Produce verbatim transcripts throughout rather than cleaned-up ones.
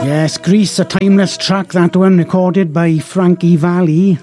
Yes, Grease, a timeless track, that one, recorded by Frankie Valli.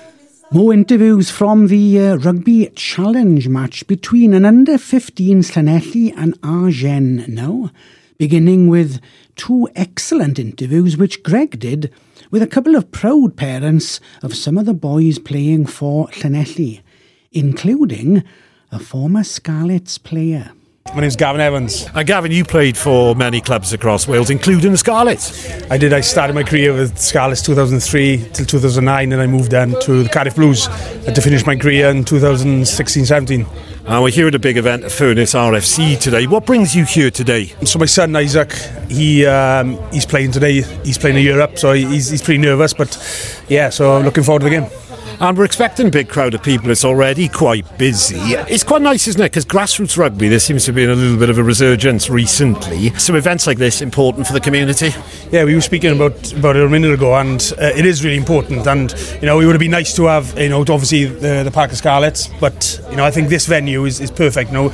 More interviews from the uh, Rugby Challenge match between an under fifteen Llanelli and Argen now, beginning with two excellent interviews which Greg did with a couple of proud parents of some of the boys playing for Llanelli, including a former Scarlets player. My name's Gavin Evans. And Gavin, you played for many clubs across Wales, including the Scarlets. I did. I started my career with Scarlets two thousand three till two thousand nine, and I moved then to the Cardiff Blues to finish my career in two thousand sixteen seventeen. And we're here at a big event at Furness R F C today. What brings you here today? So my son Isaac, he um, he's playing today. He's playing in Europe, so he's, he's pretty nervous. But yeah, so I'm looking forward to the game. And we're expecting a big crowd of people. It's already quite busy. It's quite nice, isn't it? Because grassroots rugby, there seems to be a little bit of a resurgence recently. So events like this important for the community? Yeah, we were speaking about about it a minute ago, and uh, it is really important. And you know, it would have been nice to have, you know, obviously the the Parc y Scarlets, but you know, I think this venue is, is perfect. You know,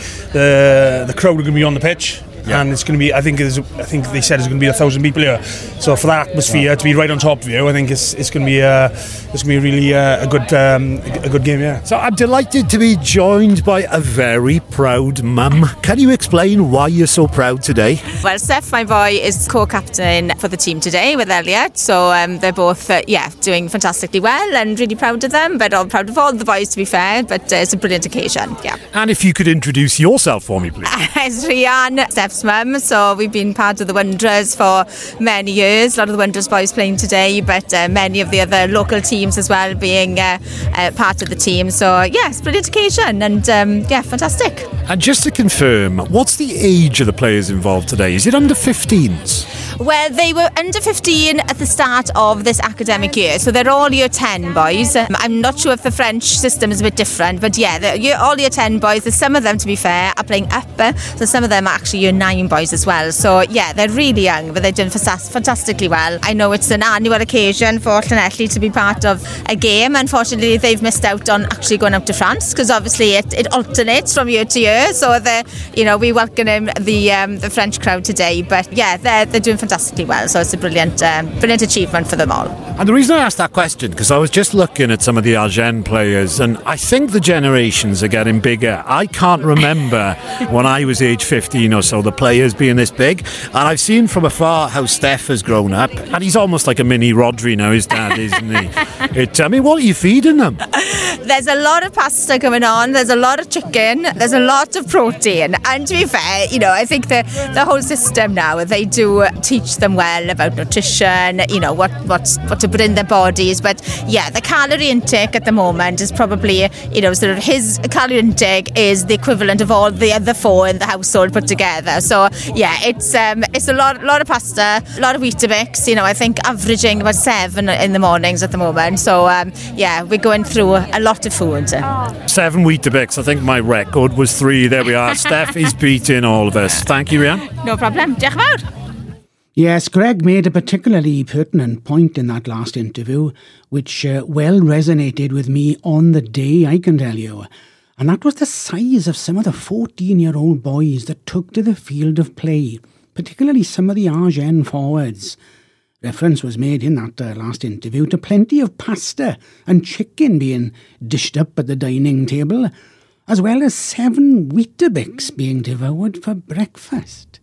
the the crowd are going to be on the pitch. Yeah. And it's going to be, I think there's, I think they said there's going to be a thousand people here. So for that atmosphere, yeah, to be right on top of you, I think it's it's going to be uh, it's going to be really uh, a good um, a good game. Yeah. So I'm delighted to be joined by a very proud mum. Can you explain why you're so proud today? Well, Steph, my boy, is co-captain for the team today with Elliot. So um, they're both uh, yeah doing fantastically well, and really proud of them. But I'm proud of all the boys, to be fair. But uh, it's a brilliant occasion. Yeah. And if you could introduce yourself for me, please. It's Rhian, Steph's mum. So we've been part of the Wanderers for many years. A lot of the Wanderers boys playing today, but uh, many of the other local teams as well being uh, uh, part of the team. So yes, brilliant occasion, and um, yeah, fantastic. And just to confirm, what's the age of the players involved today? Is it under fifteens? Well, they were under fifteen at the start of this academic year, so they're all year ten boys. Um, I'm not sure if the French system is a bit different, but yeah, they're year, all year ten boys. There's some of them, to be fair, are playing up, uh, so some of them are actually year nine boys as well. So yeah, they're really young, but they're doing fantastically well. I know it's an annual occasion for Llanelli to be part of a game. Unfortunately, they've missed out on actually going out to France, because obviously it, it alternates from year to year. So the you know we welcome the um, the French crowd today, but yeah, they're they're doing fantastically well. So it's a brilliant um, brilliant achievement for them all. And the reason I asked that question, because I was just looking at some of the Argen players, and I think the generations are getting bigger. I can't remember when I was age fifteen or so the players being this big, and I've seen from afar how Steph has grown up, and he's almost like a mini Rodri now, his dad, isn't he? It, tell me, what are you feeding them? There's a lot of pasta going on, there's a lot of chicken, there's a lot of protein, and to be fair, you know, I think the, the whole system now, they do teach them well about nutrition, you know, what, what, what to put in their bodies, but yeah, the calorie intake at the moment is probably, you know, sort of his calorie intake is the equivalent of all the other four in the household put together. So yeah, it's um, it's a lot, lot of pasta, a lot of Weetabix. You know, I think averaging about seven in the mornings at the moment. So um, yeah, we're going through a lot of food. Seven Weetabix. I think my record was three. There we are. Steph is beating all of us. Thank you, Rhian. No problem. Diolch yn fawr. Yes, Greg made a particularly pertinent point in that last interview, which uh, well resonated with me on the day, I can tell you. And that was the size of some of the fourteen-year-old boys that took to the field of play, particularly some of the Argen forwards. Reference was made in that uh, last interview to plenty of pasta and chicken being dished up at the dining table, as well as seven Weetabix being devoured for breakfast.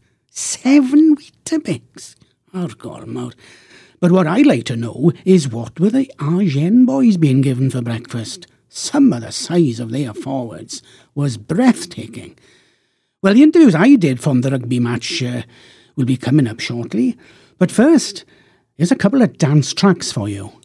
Seven Weetabix. Oh, God, mouth. But what I'd like to know is, what were the Argen boys being given for breakfast? Some of the size of their forwards was breathtaking. Well, the interviews I did from the rugby match uh, will be coming up shortly. But first, here's a couple of dance tracks for you.